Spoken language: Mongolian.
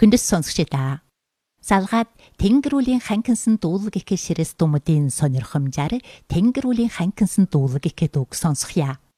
Хүндэс сонсогчдаа. Салгаад Тэнгэрүүлийн ханкинсан дуулаг гэх ширэс думдын сонирхомжаар Тэнгэрүүлийн ханкинсан дуулаг гэх үг сонсохъя.